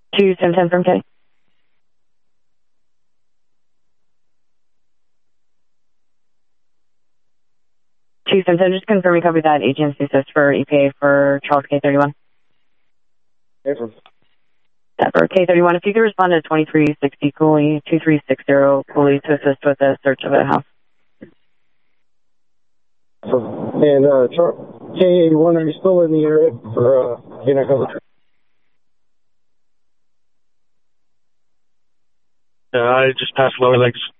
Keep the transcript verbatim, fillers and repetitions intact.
two seven ten from K. two seven ten, just confirming copy that agency assist for E P A for Charles K thirty-one. April. For K thirty-one, if you could respond to twenty-three sixty Cooley, two three six zero Cooley to assist with the search of a house. And uh, K eighty-one, are you still in the area for uh, unit cover? Uh, I just passed Lower Lakes.